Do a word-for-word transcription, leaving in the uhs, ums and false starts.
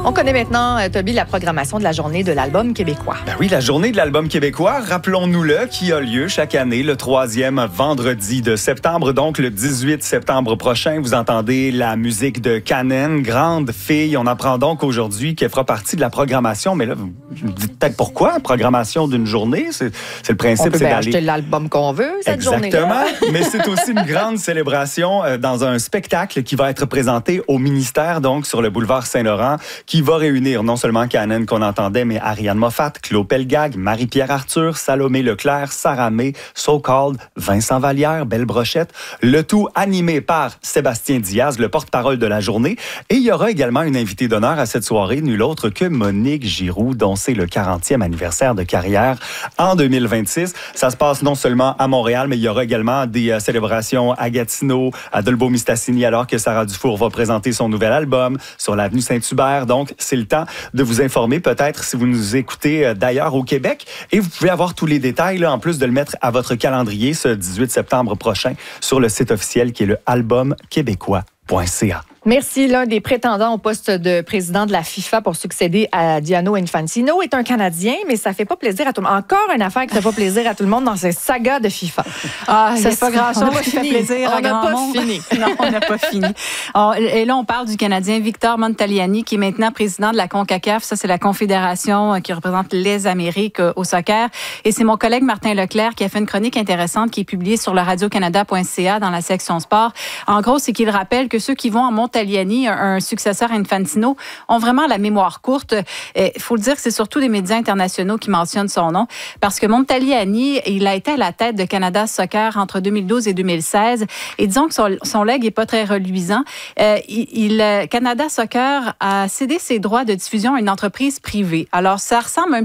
On connaît maintenant, euh, Toby, la programmation de la journée de l'album québécois. Ben oui, la journée de l'album québécois, rappelons-nous-le, qui a lieu chaque année le troisième vendredi de septembre, donc le dix-huit septembre prochain. Vous entendez la musique de Canen, grande fille. On apprend donc aujourd'hui qu'elle fera partie de la programmation. Mais là, vous me dites peut-être pourquoi? Programmation d'une journée, c'est, c'est le principe. On peut c'est bien d'aller... acheter l'album qu'on veut cette Exactement, journée-là. mais c'est aussi une grande célébration euh, dans un spectacle qui va être présenté au ministère, donc sur le boulevard Saint-Laurent, qui va réunir non seulement Canen qu'on entendait, mais Ariane Moffat, Claude Pelgag, Marie-Pierre Arthur, Salomé Leclerc, Sarah May, So Called, Vincent Vallière, Belle Brochette, le tout animé par Sébastien Diaz, le porte-parole de la journée. Et il y aura également une invitée d'honneur à cette soirée, nulle autre que Monique Giroux, dont c'est le quarantième anniversaire de carrière en deux mille vingt-six. Ça se passe non seulement à Montréal, mais il y aura également des euh, célébrations à Gatineau, à Dolbeau-Mistassini, alors que Sarah Dufour va présenter son nouvel album sur l'avenue Saint-Hubert. Donc, c'est le temps de vous informer, peut-être, si vous nous écoutez euh, d'ailleurs au Québec. Et vous pouvez avoir tous les détails, là, en plus de le mettre à votre calendrier ce dix-huit septembre prochain sur le site officiel qui est le album québécois point c a. Merci. L'un des prétendants au poste de président de la FIFA pour succéder à Gianni Infantino est un Canadien, mais ça fait pas plaisir à tout le monde. Encore une affaire qui ne fait pas plaisir à tout le monde dans cette saga de FIFA. Ah, ça c'est pas grand-chose qui fait plaisir on à grand monde. On n'a pas fini. Non, on n'a pas fini. On, et là, on parle du Canadien Victor Montaliani, qui est maintenant président de la CONCACAF. Ça, c'est la confédération qui représente les Amériques au soccer. Et c'est mon collègue Martin Leclerc qui a fait une chronique intéressante qui est publiée sur le radio canada point c a dans la section sport. En gros, c'est qu'il rappelle que ceux qui vont à Montaliani, un successeur à Infantino, ont vraiment la mémoire courte. Il faut le dire que c'est surtout des médias internationaux qui mentionnent son nom, parce que Montaliani, il a été à la tête de Canada Soccer entre deux mille douze et deux mille seize, et disons que son, son legs n'est pas très reluisant. Euh, il, il, Canada Soccer a cédé ses droits de diffusion à une entreprise privée. Alors, ça ressemble un